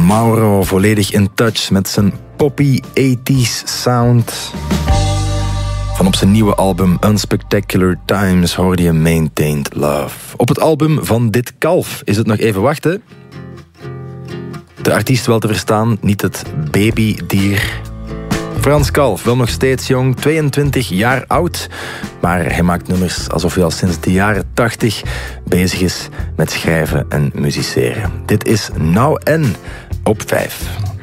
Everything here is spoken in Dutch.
Mauro, volledig in touch met zijn poppy 80s sound. Van op zijn nieuwe album Unspectacular Times hoorde je Maintained Love. Op het album van dit kalf is het nog even wachten. De artiest wel te verstaan, niet het babydier. Frans Kalf, wel nog steeds jong, 22 jaar oud. Maar hij maakt nummers alsof hij al sinds de jaren 80 bezig is met schrijven en musiceren. Dit is Nou En op 5.